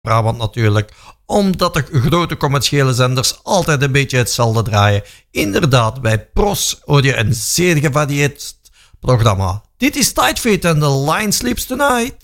Brabant natuurlijk, omdat de grote commerciële zenders altijd een beetje hetzelfde draaien. Inderdaad, bij Pros hoor je een zeer gevarieerd programma. Dit is Tight Fit en The Lion Sleeps Tonight.